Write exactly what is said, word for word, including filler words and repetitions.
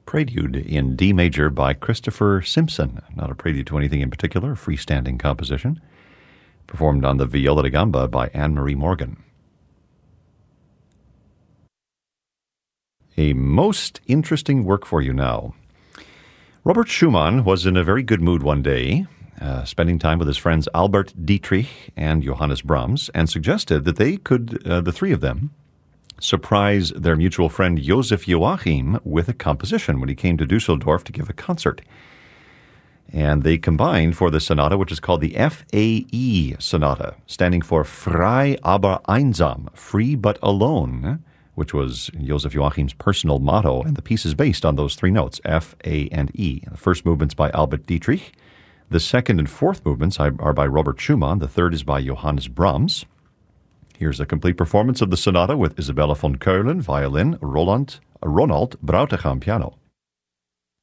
Prelude in D major by Christopher Simpson. Not a prelude to anything in particular, a freestanding composition. Performed on the viola da gamba by Anne-Marie Morgan. A most interesting work for you now. Robert Schumann was in a very good mood one day, uh, spending time with his friends Albert Dietrich and Johannes Brahms, and suggested that they could, uh, the three of them, surprise their mutual friend Joseph Joachim with a composition when he came to Dusseldorf to give a concert. And they combined for the sonata, which is called the F A E Sonata, standing for Frei aber einsam, free but alone, which was Joseph Joachim's personal motto, and the piece is based on those three notes, F, A, and E. The first movement's by Albert Dietrich. The second and fourth movements are by Robert Schumann. The third is by Johannes Brahms. Here's a complete performance of the sonata with Isabella von Keulen, violin, Roland, Ronald Brautigam, piano.